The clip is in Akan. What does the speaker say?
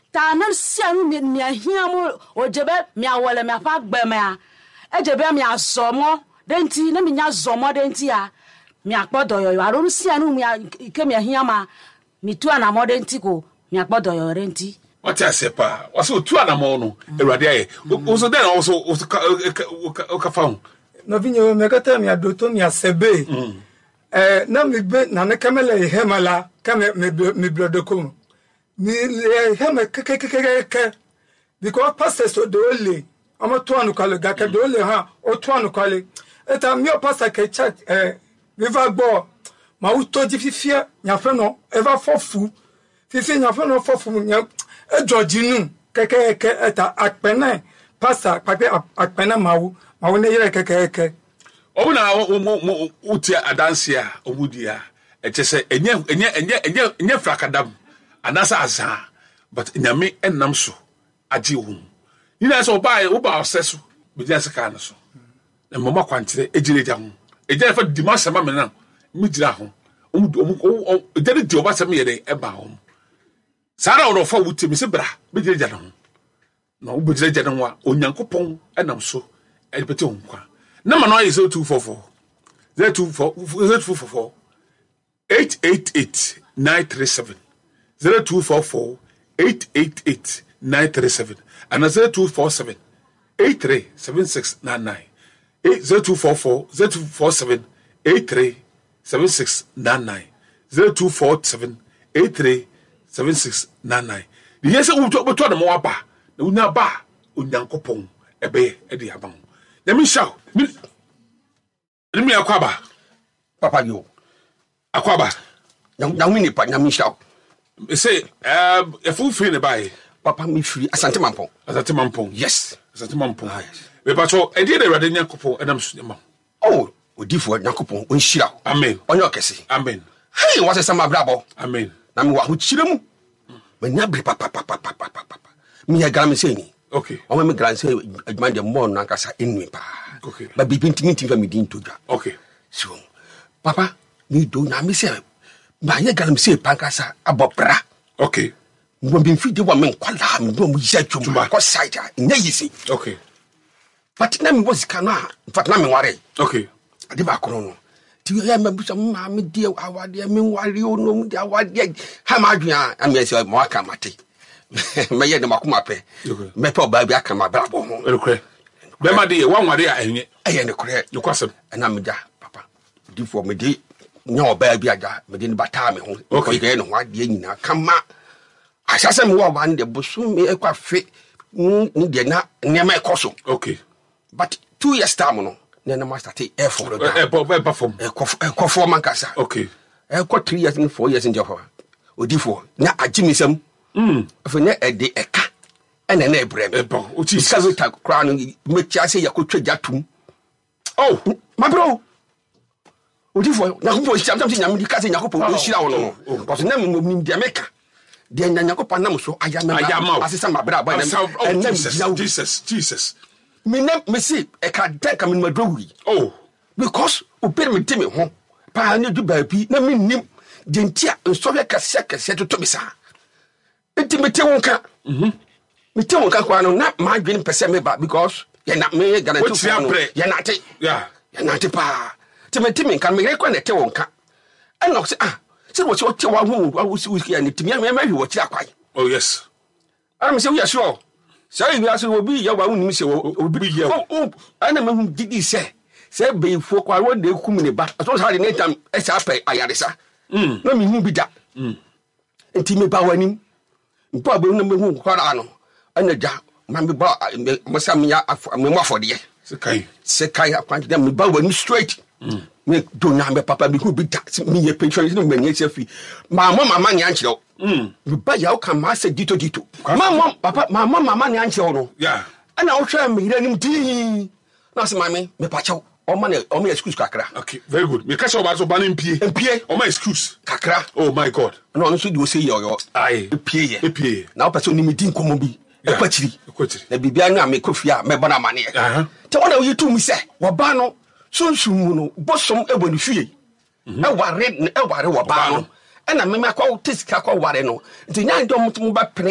ta na sia no me ahia mo ojebe me awole me afa gbeme a ejebe me azomo denti na me nya zomo denti a me akpodo yo aro sia no me ke me ahia ma me tu ana mo denti ko me akpodo yo denti what I say pa was tu ana mo no Ewurade aye also then also ka found no vinyo me kata me adoto me asebe na me be na ne kamele hemala kame me blodokom ni heme kekekekeke because pastors so dole amo to anu kale ga ke dole ha o to anu kale eta mi o pastor ke church we va gbo ma u to di fifia nya fe no eva fofu fifia nya fe no fofu nya ejojinu kekeke eta akpene pastor pape akpene mawu ne yere kekeke obuna uti adansia omudia etese enye frakadam anasa azan but nyame enam so agi wo yina so oba oseso bidia seka na so na mama kwantire ejireja ho ejere fa di masema me na mi jira ho ejere di oba sem yede eba ho sara ono fa wuti mi se bra bijireja ho na obijireja no wa onyankopon enam so ebete ho kwa na ma no is 0244 0244 888 937 0244 888 937 and 0247 837699 0244 0247 837699 0247 837699 the yes we to na mo aba na unya ba onyankopon ebe e de aban na mi shaw mi akwaba papa yo akwaba nyamini pa nyami shaw say if we free the buy papa mi free asante mampon yes asante mampon we pato e dey Ewurade nyankopon enam so nyama oh odifo nyankopon onhira amen onye okese amen hey wase sama brabo amen na mi wa ho chiremu manya bre papa mi ya gram seni okay o me gram se adman de mo na kasa enwi pa okay ba bibi ntimi fa mi din todwa okay so papa ni do na mi se ba ye gram se pankasa abopra okay mo bin fi de wa men kwala me do mo ya twuma ko side nya yisi okay but na mi was kana fat na me ware okay ade ba kono no ti ya me busa ma me die awade me ware o no me die awade ha ma adua am ya se mo aka mate me ye de makoma pe me pe oba bi aka ma brabo ho okay be ma de wan ware a enye aye ne kore you kwasem na me da papa di for me di nya oba bi aga me di bata me ho ko ye no ho ade nyina kama asase me wo ba nde busu me ekwa fe ni de na nema ekoso okay but 2 years time no na master take perform perform mankasa okay 3 years and 4 years in Jaffa odifo na agimisam afa na ede eka ena na ebrem o ti kazo ta kra no metia se yakotwa jatum oh my bro odifo na ko siam tam se nyam di ka se yakopon o hira wono no because na me dia meka de yakopon nam so ayama asesa mabra ba na Jesus me see e ka denk am madrowi oh because open me temi ho pa na du baabi na me nim de ntia nso hwe kase to bisa intimate wonka me te wonka kwa no na ma adwene pese me ba because ye na me guarantee ye na te yeah ye na te pa temi kan me rekwa na te wonka eno se se wo te wa hu wo si ya ni temi me hwe wo kira kwai oh yes am se we sure say we aso obi ya wa unim se obi ya ana me hu didi se be fo kwa wo de kum ne ba so sa de ne tam e sa pe ayaresa na me hu bi da enti me ba wanim mpo abu na me hu kwara no ana ja ma me ba mo sa me ya me mo afode se kai akwan de me ba wanim straight me do na me papa bi hu bi da me ye patron no me nye sefi mama nya nchiro me ba ya o kan ma se dito mama papa mama nya nchiro no yeah ana o hwa me iranim di na se mama me pa chaw o ma excuse kakra okay very good me kasa oba so ba mpie o ma excuse kakra oh my god no so di o say yo ai epie na o person ni me di nkomo bi ekwachiri na bibia no me kofia me bona mane te wona o yitu mi se wo ba no sunsun mu no bosom ebonu fie e ware wo ba no na me akwa tesika kwa ware no nti nya ndom mo ba